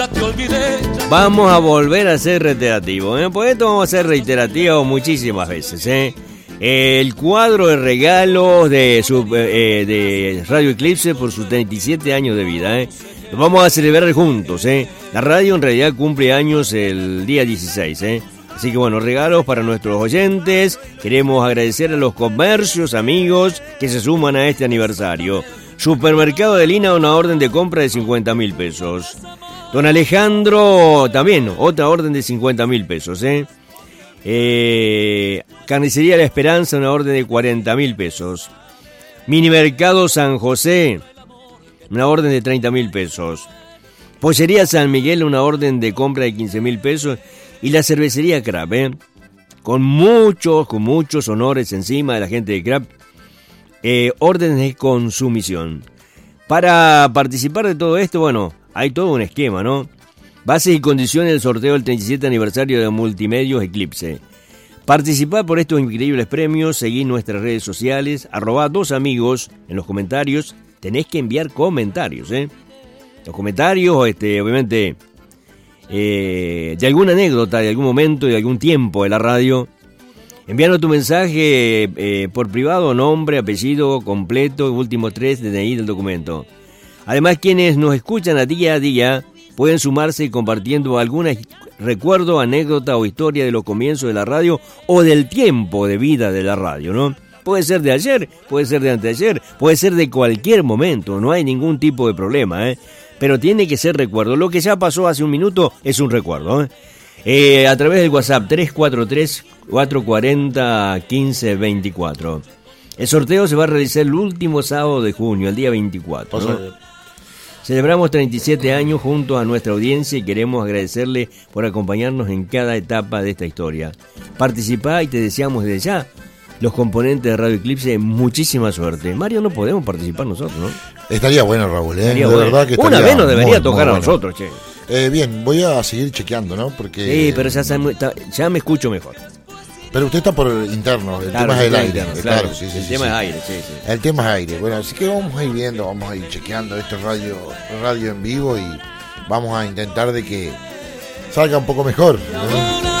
Vamos a volver a ser reiterativo, pues esto vamos a ser reiterativo muchísimas veces, El cuadro de regalos de Radio Eclipse por sus 37 años de vida, Lo vamos a celebrar juntos, La radio en realidad cumple años el día 16, Así que bueno, regalos para nuestros oyentes. Queremos agradecer a los comercios, amigos, que se suman a este aniversario. Supermercado de Lina, una orden de compra de 50.000 pesos. Don Alejandro, también, otra orden de 50.000 pesos, Carnicería La Esperanza, una orden de 40.000 pesos. Minimercado San José, una orden de 30.000 pesos. Pollería San Miguel, una orden de compra de 15.000 pesos. Y la cervecería Crab, con muchos honores encima de la gente de Crab. Órdenes de consumición. Para participar de todo esto, bueno, hay todo un esquema, ¿no? Bases y condiciones del sorteo del 37 aniversario de Multimedios Eclipse. Participar por estos increíbles premios, seguir nuestras redes sociales, @2amigos en los comentarios. Tenés que enviar comentarios, Los comentarios, obviamente, de alguna anécdota, de algún momento, de algún tiempo de la radio. Enviando tu mensaje por privado, nombre, apellido completo, último 3 DNI del documento. Además, quienes nos escuchan a día pueden sumarse compartiendo algún recuerdo, anécdota o historia de los comienzos de la radio o del tiempo de vida de la radio, ¿no? Puede ser de ayer, puede ser de anteayer, puede ser de cualquier momento, no hay ningún tipo de problema, Pero tiene que ser recuerdo. Lo que ya pasó hace un minuto es un recuerdo, a través del WhatsApp 343-440-1524. El sorteo se va a realizar el último sábado de junio, el día 24, ¿no? Celebramos 37 años junto a nuestra audiencia y queremos agradecerle por acompañarnos en cada etapa de esta historia. Participá y te deseamos desde ya, los componentes de Radio Eclipse, muchísima suerte. Mario, no podemos participar nosotros, ¿no? Estaría bueno, Raúl, Estaría de bueno. verdad que Una vez nos debería tocar a nosotros, che. Bien, voy a seguir chequeando, ¿no? Porque... Sí, pero ya me escucho mejor. Pero usted está por interno, el tema es el aire. Claro, sí, el tema es aire, sí. El tema es aire. Bueno, así que vamos a ir viendo, vamos a ir chequeando esto radio en vivo y vamos a intentar de que salga un poco mejor, ¿no?